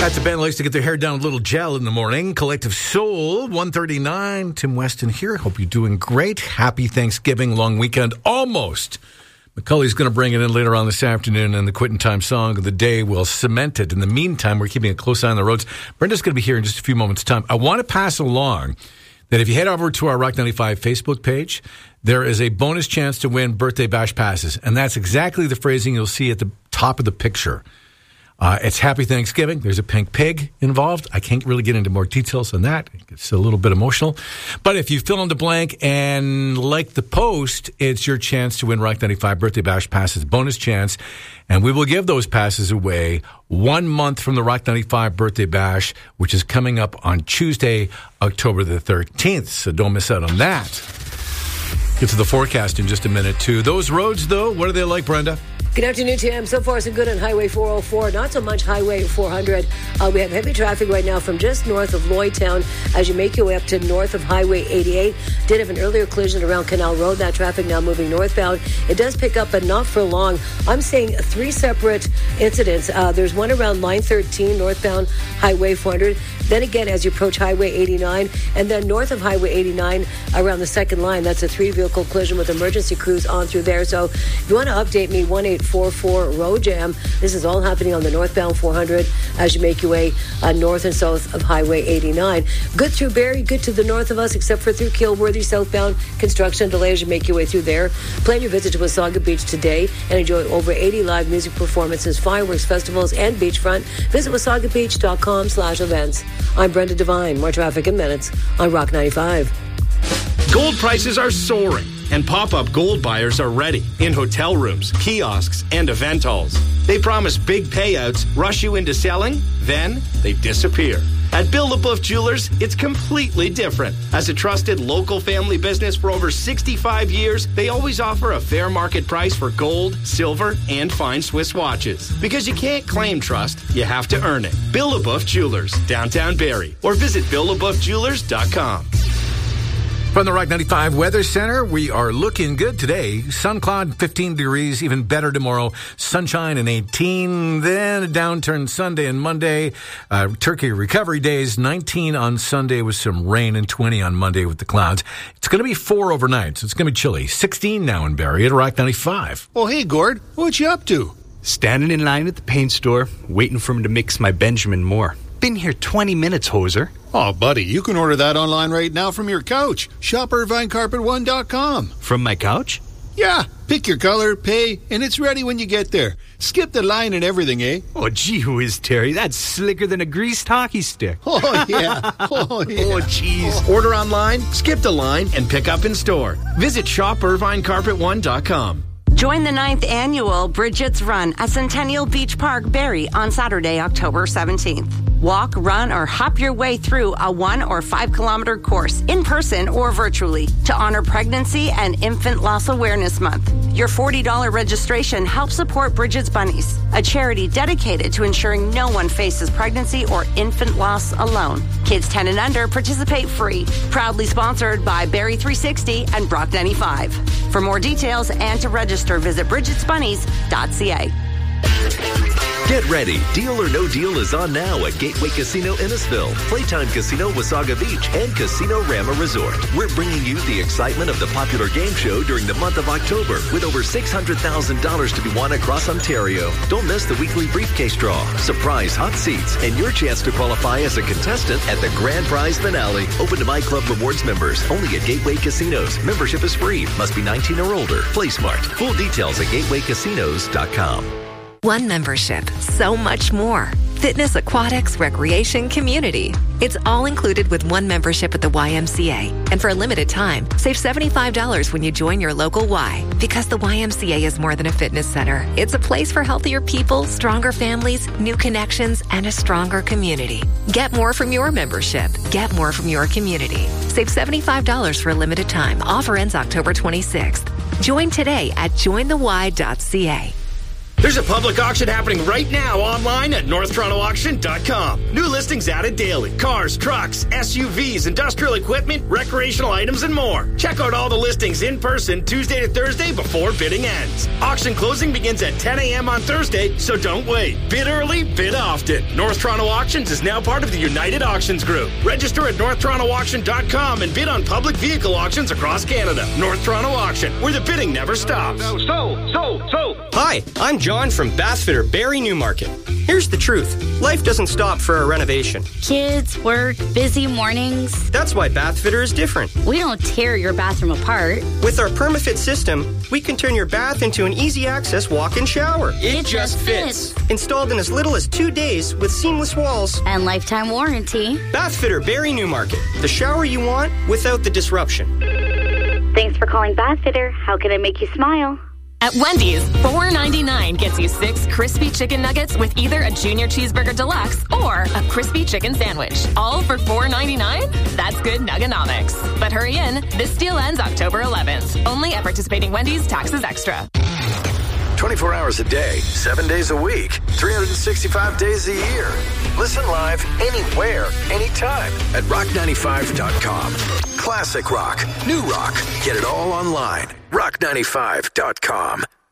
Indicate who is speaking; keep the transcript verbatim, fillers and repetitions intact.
Speaker 1: That's a band that likes to get their hair down a little gel in the morning. Collective Soul, one thirty-nine. Tim Weston here. Hope you're doing great. Happy Thanksgiving, long weekend, almost. McCulley's going to bring it in later on this afternoon, and the Quitting Time song of the day will cement it. In the meantime, we're keeping a close eye on the roads. Brenda's going to be here in just a few moments' time. I want to pass along that if you head over to our Rock ninety-five Facebook page, there is a bonus chance to win birthday bash passes, and that's exactly the phrasing you'll see at the top of the picture. Uh, it's Happy Thanksgiving. There's a pink pig involved. I can't really get into more details on that. It's a little bit emotional. But if you fill in the blank and like the post, it's your chance to win Rock ninety-five Birthday Bash passes. Bonus chance. And we will give those passes away one month from the Rock ninety-five Birthday Bash, which is coming up on Tuesday, October the thirteenth. So don't miss out on that. Get to the forecast in just a minute, too. Those roads, though, what are they like, Brenda?
Speaker 2: Good afternoon, Tim. So far, so good on Highway four oh four. Not so much Highway four hundred. Uh, we have heavy traffic right now from just north of Lloydtown as you make your way up to north of Highway eighty-eight. Did have an earlier collision around Canal Road. That traffic now moving northbound. It does pick up, but not for long. I'm seeing three separate incidents. Uh, there's one around line thirteen, northbound Highway four hundred. Then again, as you approach Highway eighty-nine, and then north of Highway eighty-nine around the second line. That's a three-vehicle collision with emergency crews on through there. So if you want to update me, one eight four four road jam. This is all happening on the northbound four hundred as you make your way uh, north and south of Highway eighty-nine. Good through Barrie, good to the north of us, except for through Kilworthy, southbound construction delays as you make your way through there. Plan your visit to Wasaga Beach today and enjoy over eighty live music performances, fireworks, festivals, and beachfront. Visit wasagabeach.com slash events. I'm Brenda Devine. More traffic in minutes on Rock ninety-five.
Speaker 3: Gold prices are soaring, and pop-up gold buyers are ready in hotel rooms, kiosks, and event halls. They promise big payouts, rush you into selling, then they disappear. At Bill LaBeouf Jewelers, it's completely different. As a trusted local family business for over sixty-five years, they always offer a fair market price for gold, silver, and fine Swiss watches. Because you can't claim trust, you have to earn it. Bill LaBeouf Jewelers, downtown Barrie, or visit bill labeouf jewelers dot com.
Speaker 1: From the Rock ninety-five Weather Center, we are looking good today. Sun cloud, fifteen degrees, even better tomorrow. Sunshine and eighteen. Then a downturn Sunday and Monday. Uh, Turkey recovery days, nineteen on Sunday with some rain and twenty on Monday with the clouds. It's going to be four overnight, so it's going to be chilly. sixteen now in Barrie at Rock ninety-five.
Speaker 4: Oh, hey, Gord. What you up to?
Speaker 5: Standing in line at the paint store, waiting for him to mix my Benjamin Moore. Been here twenty minutes, hoser.
Speaker 4: Oh, buddy, you can order that online right now from your couch. Shop irvine carpet one dot com.
Speaker 5: From my couch?
Speaker 4: Yeah, pick your color, pay, and it's ready when you get there. Skip the line and everything, eh?
Speaker 5: Oh, gee whiz, Terry, that's slicker than a greased hockey stick.
Speaker 4: Oh, yeah. Oh, yeah.
Speaker 3: Oh, geez. Order online, skip the line, and pick up in store. Visit shop irvine carpet one dot com.
Speaker 6: Join the ninth annual Bridget's Run at Centennial Beach Park, Barrie on Saturday, October seventeenth. Walk, run, or hop your way through a one or five kilometer course in person or virtually to honor Pregnancy and Infant Loss Awareness Month. Your forty dollars registration helps support Bridget's Bunnies, a charity dedicated to ensuring no one faces pregnancy or infant loss alone. Kids ten and under participate free. Proudly sponsored by Barrie three sixty and Rock ninety-five. For more details and to register, visit bridgets bunnies dot c a.
Speaker 7: Get ready. Deal or No Deal is on now at Gateway Casino Innisfil, Playtime Casino Wasaga Beach, and Casino Rama Resort. We're bringing you the excitement of the popular game show during the month of October with over six hundred thousand dollars to be won across Ontario. Don't miss the weekly briefcase draw, surprise hot seats, and your chance to qualify as a contestant at the grand prize finale. Open to My Club Rewards members only at Gateway Casinos. Membership is free. Must be nineteen or older. Play smart. Full details at gateway casinos dot com.
Speaker 8: One membership, so much more. Fitness, aquatics, recreation, community. It's all included with one membership at the Y M C A. And for a limited time, save seventy-five dollars when you join your local Y. Because the Y M C A is more than a fitness center. It's a place for healthier people, stronger families, new connections, and a stronger community. Get more from your membership. Get more from your community. Save seventy-five dollars for a limited time. Offer ends October twenty-sixth. Join today at join the y dot c a.
Speaker 3: There's a public auction happening right now online at north toronto auction dot com. New listings added daily. Cars, trucks, S U Vs, industrial equipment, recreational items, and more. Check out all the listings in person Tuesday to Thursday before bidding ends. Auction closing begins at ten a.m. on Thursday, so don't wait. Bid early, bid often. North Toronto Auctions is now part of the United Auctions Group. Register at north toronto auction dot com and bid on public vehicle auctions across Canada. North Toronto Auction, where the bidding never stops.
Speaker 9: So, so, so, so. Hi, I'm John from Bathfitter Barrie Newmarket. Here's the truth. Life doesn't stop for a renovation.
Speaker 10: Kids, work, busy mornings.
Speaker 9: That's why Bathfitter is different.
Speaker 10: We don't tear your bathroom apart.
Speaker 9: With our PermaFit system, we can turn your bath into an easy-access walk-in shower.
Speaker 10: It, it just fits.
Speaker 9: fits. Installed in as little as two days with seamless walls.
Speaker 10: And lifetime warranty.
Speaker 9: Bathfitter Barrie Newmarket. The shower you want without the disruption.
Speaker 10: Thanks for calling Bathfitter. How can I make you smile?
Speaker 11: At Wendy's, four ninety-nine gets you six crispy chicken nuggets with either a junior cheeseburger deluxe or a crispy chicken sandwich. All for four ninety-nine? That's good nuggenomics. But hurry in. This deal ends October eleventh. Only at participating Wendy's, taxes extra.
Speaker 7: twenty-four hours a day, seven days a week, three hundred sixty-five days a year. Listen live anywhere, anytime at rock ninety-five dot com. Classic rock, new rock, get it all online. rock ninety-five dot com.